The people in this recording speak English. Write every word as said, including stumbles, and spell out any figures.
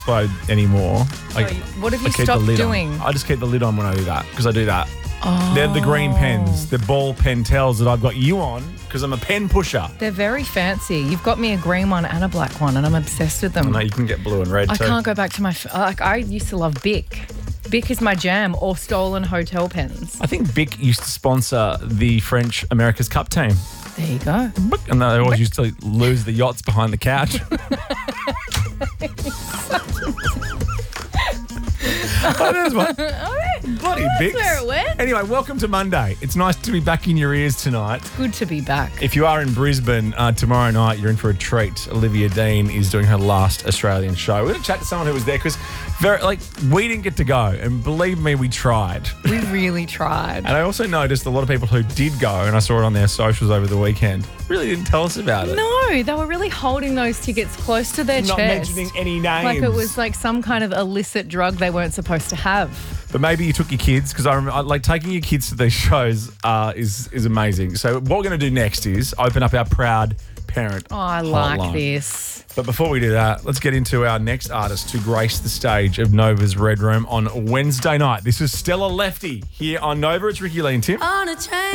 anymore. I, Sorry, what have you I keep stopped the lid doing? On. I just keep the lid on when I do that because I do that. Oh. They're the green pens, the ball Pentels that I've got you on because I'm a pen pusher. They're very fancy. You've got me a green one and a black one, and I'm obsessed with them. I know you can get blue and red I too. can't go back to my... F- like, I used to love Bic. Bic is my jam, or stolen hotel pens. I think Bic used to sponsor the French America's Cup team. There you go. And they always used to lose the yachts behind the couch. Oh, there's one. Bloody Bics. where it went. Anyway, welcome to Monday. It's nice to be back in your ears tonight. Good to be back. If you are in Brisbane uh, tomorrow night, you're in for a treat. Olivia Dean is doing her last Australian show. We're going to chat to someone who was there because, very like, we didn't get to go, and believe me, we tried. We really tried. And I also noticed a lot of people who did go, and I saw it on their socials over the weekend, really didn't tell us about it. No, they were really holding those tickets close to their Not chest. mentioning any names. Like it was like some kind of illicit drug they weren't supposed to have. But maybe you took your kids because I remember, like taking your kids to these shows uh, is is amazing. So what we're going to do next is open up our proud parent. Oh, I like hotline. this. But before we do that, let's get into our next artist to grace the stage of Nova's Red Room on Wednesday night. This is Stella Lefty here on Nova. It's Ricky Lee and Tim. On a train.